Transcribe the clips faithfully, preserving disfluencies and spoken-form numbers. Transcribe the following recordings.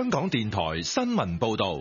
香港電台新聞報道。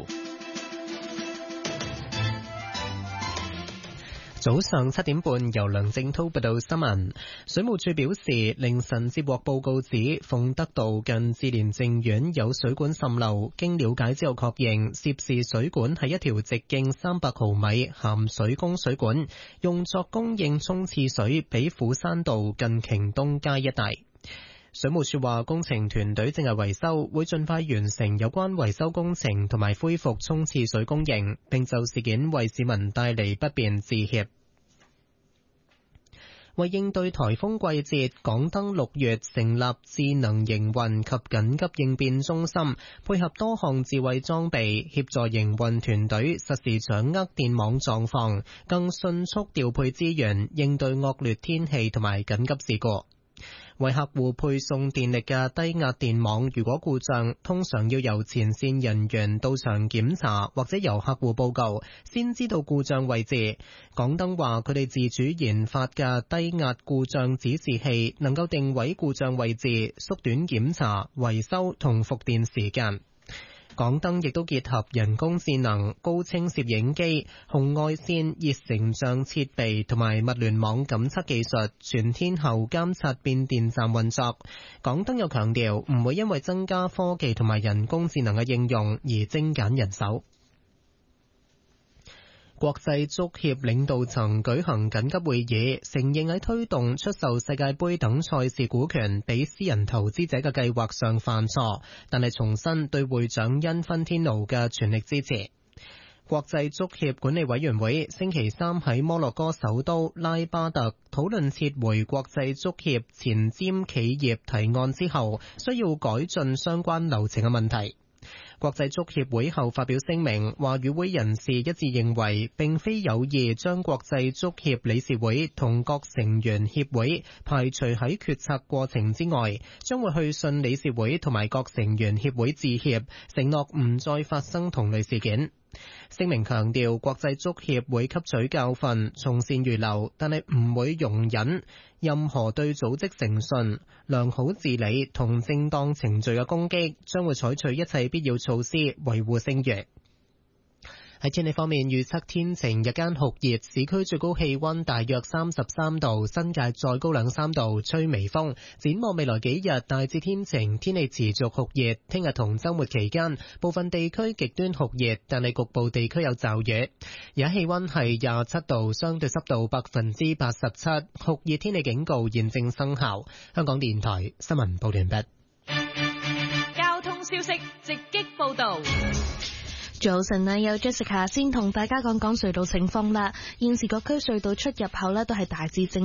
早上七點半，由梁正濤報道新聞。水務署表示，凌晨接獲報告指鳳德道近志蓮淨苑有水管滲漏，經了解之後確認涉事水管係一條直徑三百毫米鹹水供水管，用作供應沖廁水俾虎山道近瓊東街一帶。水務署話，工程團隊正係維修，會盡快完成有關維修工程同埋恢復沖廁水供應，並就事件為市民帶嚟不便致歉。為應對颱風季節，港燈六月成立智能營運及緊急應變中心，配合多項智慧裝備，協助營運團隊實時掌握電網狀況，更迅速調配資源，應對惡劣天氣同埋緊急事故。為客戶配送電力嘅低壓電網如果故障，通常要由前線人員到場檢查，或者由客戶報告，先知道故障位置。港燈話佢哋自主研發嘅低壓故障指示器能夠定位故障位置，縮短檢查、維修同復電時間。港燈亦都結合人工智能、高清攝影機、紅外線熱成像設備同埋物聯網感測技術，全天候監察變電站運作。港燈又強調唔會因為增加科技同埋人工智能嘅應用而精簡人手。國際足協領導層舉行緊急會議，承認喺推動出售世界盃等賽事股權俾私人投資者嘅計劃上犯錯，但係重申對會長因芬天奴嘅全力支持。國際足協管理委員會星期三喺摩洛哥首都拉巴特討論撤回國際足協前瞻企業提案之後，需要改進相關流程嘅問題。國際足協會後發表聲明，話與會人士一致認為，並非有意將國際足協理事會同各成員協會排除喺決策過程之外，將會去信理事會同埋各成員協會致歉，承諾唔再發生同類事件。聲明強調，國際足協會吸取教訓，從善如流，但係唔會容忍任何對組織誠信、良好治理同正當程序嘅攻擊，將會採取一切必要措施維護聲譽。喺天氣方面，預測天晴，日間酷熱，市區最高氣溫大約三十三度，新界再高兩三度，吹微風。展望未來幾日，大致天晴，天氣持續酷熱。聽日同週末期間，部分地區極端酷熱，但係局部地區有驟雨。而家氣溫係廿七度，相對濕度百分之八十七，酷熱天氣警告現正生效。香港電台新聞報完畢。 交通消息直擊報道。 早晨啊，有 Jessica 先同大家講講隧道情況啦。現時各區隧道出入口呢都係大致正